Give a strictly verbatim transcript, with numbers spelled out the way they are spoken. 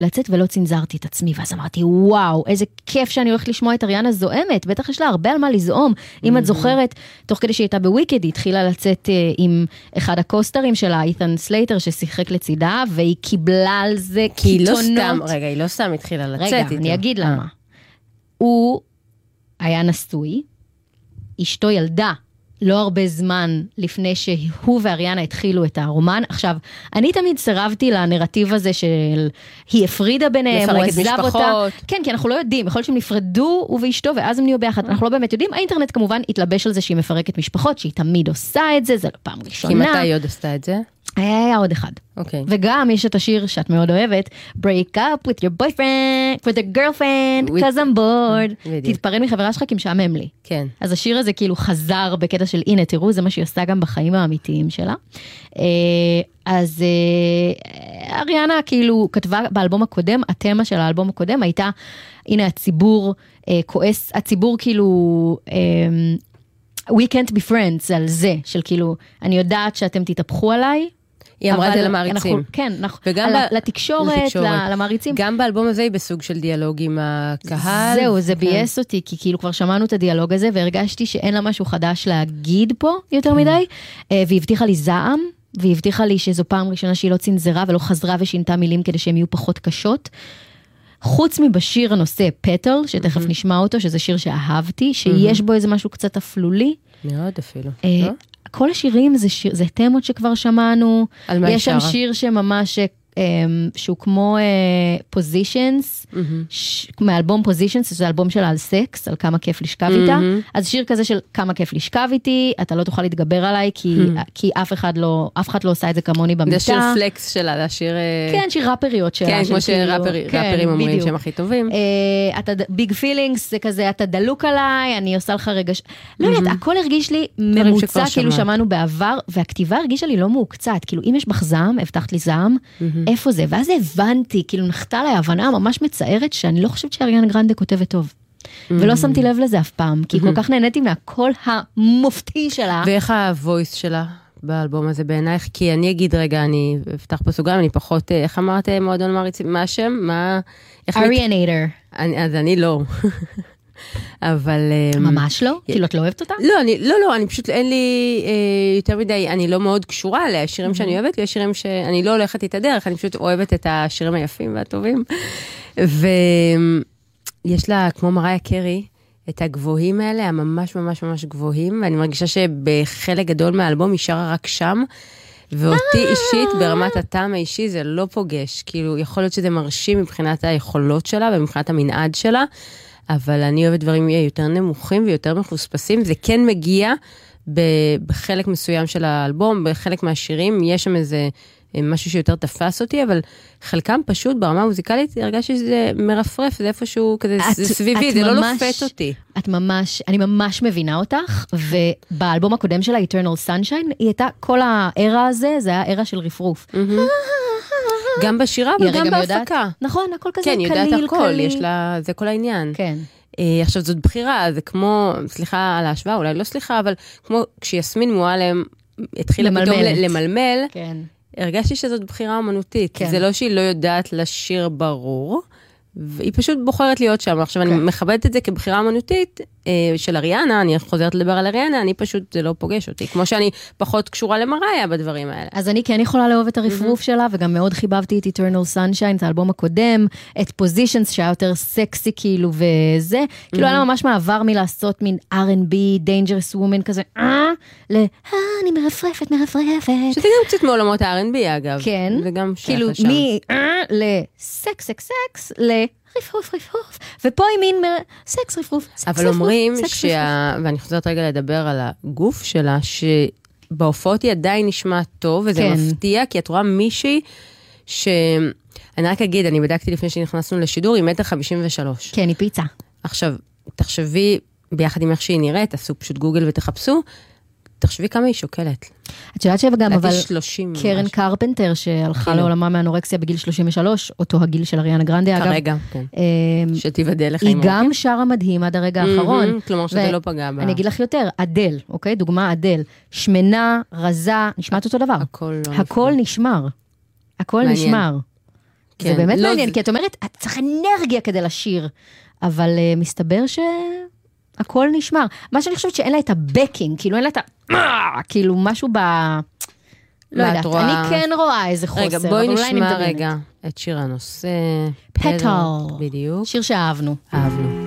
לצאת ולא צנזרתי את עצמי, ואז אמרתי, וואו, איזה כיף שאני הולכת לשמוע את אריאנה זועמת, בטח יש לה הרבה על מה לזעום. אם את זוכרת, תוך כדי שהיא הייתה בוויקד, היא התחילה לצאת עם אחד הקוסטרים שלה, אית'ן סלייטר, ששיחק לצידה, והיא קיבלה על זה קיתונות. כי היא לא סתם, רגע, היא לא סתם התחילה לצאת רגע, איתו. אני אגיד למה. הוא היה נשוי, אשתו ילדה, לא הרבה זמן לפני שהוא ואריאנה התחילו את הרומן. עכשיו, אני תמיד סרבתי לנרטיב הזה של היא הפרידה ביניהם, הוא עזב אותה. כן, כי אנחנו לא יודעים, יכול להיות שהם נפרדו הוא ואשתו, ואז הם נהיו ביחד. אנחנו לא באמת יודעים. האינטרנט כמובן התלבש על זה שהיא מפרקת משפחות, שהיא תמיד עושה את זה, זה לא פעם ראשונה. כי מתי היא עוד עשתה את זה? היה עוד אחד. אוקיי. וגם יש את השיר שאת מאוד אוהבת, break up with your boyfriend, with your girlfriend, cause I'm bored. תתפרד מחברה שלך כי משעמם לי. כן. אז השיר הזה כאילו חזר בקטע של, הנה, תראו, זה מה שהיא עושה גם בחיים האמיתיים שלה. אז אריאנה כאילו כתבה באלבום הקודם, התמה של האלבום הקודם הייתה, הנה הציבור כועס, הציבור כאילו... we can't be friends על זה, של כאילו, אני יודעת שאתם תתהפכו עליי. היא אמרה את זה למעריצים. כן, וגם לתקשורת, למעריצים. גם באלבום הזה היא בסוג של דיאלוג עם הקהל. זהו, זה בייס אותי, כי כאילו כבר שמענו את הדיאלוג הזה, והרגשתי שאין לה משהו חדש להגיד פה יותר מדי, והיא הבטיחה לי זעם, והיא הבטיחה לי שזו פעם ראשונה שהיא לא צנזרה, ולא חזרה ושינתה מילים כדי שהן יהיו פחות קשות. חוץ מבשיר הנושא פטל, שתכף נשמע אותו, שזה שיר שאהבתי, שיש בו איזה משהו קצת אפלולי. מאוד אפילו. כל השירים זה, שיר, זה תמות שכבר שמענו. על מה יש שם שיר שממש, שהוא כמו פוזישנס, מאלבום פוזישנס, זה אלבום שלה על סקס, על כמה כיף לשכב איתה. אז שיר כזה של כמה כיף לשכב איתי, אתה לא תוכל להתגבר עליי, כי אף אחד לא, אף אחד לא עושה את זה כמוני במיטה. זה שיר פלקס שלה, זה שיר... כן, שיר ראפריות שלה. כן, כמו שראפרים אומרים שהם הכי טובים. ביג פילינגס, זה כזה, אתה דלוק עליי, אני עושה לך רגש... לא יודעת, הכל הרגיש לי ממוצע, כאילו שמענו בעבר, והכתיבה הרגישה לי לא מעוקצת, כאילו אם יש בך זעם, הבטחת לי זעם, איפה זה? ואז הבנתי, כאילו נחתה לי הבנה ממש מצערת, שאני לא חושבת שאריאנה גרנדה כותבת טוב. ולא שמתי לב לזה אף פעם, כי כל כך נהניתי מהקול המופתי שלה. ואיך הוויס שלה באלבום הזה בעינייך? כי אני אגיד רגע, אני אפתח פה סוגריים, אני פחות, איך אמרת מועדון מעריצים? מה השם? מה? אריאנטר. אז אני לא. אבל... ממש לא? כאילו את לא אוהבת אותה? לא, אני, לא, לא, אני פשוט, אין לי אה, יותר מדי, אני לא מאוד קשורה עליה, השירים שאני אוהבת, ויש שירים שאני לא הולכת איתה דרך, אני פשוט אוהבת את השירים היפים והטובים. ויש לה, כמו מריה קרי, את הגבוהים האלה, הממש ממש ממש גבוהים, ואני מרגישה שבחלק גדול מהאלבום היא שרה רק שם, ואותי אישית, ברמת הטעם האישי, זה לא פוגש. כאילו, יכול להיות שזה מרשים מבחינת היכולות שלה, ומבחינת המנעד שלה, אבל אני אוהבת דברים יותר נמוכים ויותר מחוספסים. זה כן מגיע בחלק מסוים של האלבום, בחלק מהשירים, יש שם איזה משהו שיותר תפס אותי, אבל חלקם פשוט ברמה המוזיקלית, הרגשתי שזה מרפרף, זה איפשהו כזה, זה סביבי, זה לא לופת אותי. את ממש, אני ממש מבינה אותך, ובאלבום הקודם שלה, Eternal Sunshine, היא הייתה כל הארה הזה, זה היה ארה של רפרוף. גם בשירה, אבל גם בהפקה. נכון, הכל כזה קליל, קליל. כן, יודעת הכל, יש לה, זה כל העניין. כן. עכשיו, זאת בחירה, זה כמו, סליחה על ההשוואה, אולי לא סליחה, אבל כמו כשיסמין מועלם התחילה פתאום למלמל, הרגשתי שזאת בחירה אומנותית. זה לא שהיא לא יודעת לשיר ברור, והיא פשוט בוחרת להיות שם. עכשיו, אני מכבדת את זה כבחירה אומנותית של אריאנה, אני חוזרת לדבר על אריאנה, אני פשוט, זה לא פוגש אותי. כמו שאני פחות קשורה למריה בדברים האלה. אז אני כן יכולה לאהוב את הרפרוף שלה, וגם מאוד חיבבתי את Eternal Sunshine, את האלבום הקודם, את Positions, שהיה יותר סקסי כאילו, וזה. כאילו היה ממש מעבר מלעשות מין אר אנד בי, Dangerous Woman כזה, אה, ל, אה, אני מרפרפת, מרפרפת. שזה גם קצת מעולמות ה-אר אנד בי, אגב. כן. זה גם כאילו, מ, אה, לסקס, סקס, סקס, ל... רפרוף, רפרוף, ופה היא מין סקס רפרוף, סקס רפרוף. אבל אומרים, ואני חוזרת רגע לדבר על הגוף שלה, שבהופעות היא עדיין נשמע טוב, וזה מפתיע, כי את רואה מישהי, שאני רק אגיד, אני בדקתי לפני שנכנסנו לשידור, היא מטר חמישים ושלוש. כן, היא פיצה. עכשיו, תחשבי, ביחד עם איך שהיא נראית, תעשו פשוט גוגל ותחפשו, תחשבי כמה היא שוקלת. את יודעת שגם, אבל קרן קרפנטר, שהלכה לעולמה מאנורקסיה בגיל שלושים ושלוש, אותו הגיל של אריאנה גרנדה, אגב. כרגע, כן. שתיבדל לחיים. היא גם שרה מדהים עד הרגע האחרון. כלומר שזה לא פגע בה. אני אגיד לך יותר, אדל, אוקיי? דוגמה אדל. שמנה, רזה, נשמעת אותו דבר. הכל לא הכל נשמר. הכל נשמר. כן. זה באמת לא מעניין, זה... כי את אומרת, את צריך אנרגיה כדי לשיר, אבל uh, מסתבר שהכל נשמר. מה שאני חושבת שאין לה את הבקינג, כאילו אין לה את ה... כאילו משהו ב... לא יודעת, רואה... אני כן רואה איזה חוסר. רגע, בואי נשמע רגע את שיר הנושא. פטל. בדיוק. שיר שאהבנו. אהבנו.